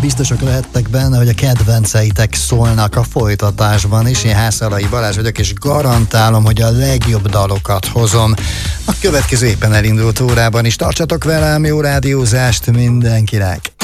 biztosak lehettek benne, hogy a kedvenceitek szólnak a folytatásban is. Én Hászalai Balázs vagyok, és garantálom, hogy a legjobb dalokat hozom a következő éppen elindult órában is. Tartsatok velem, jó rádiózást mindenkinek!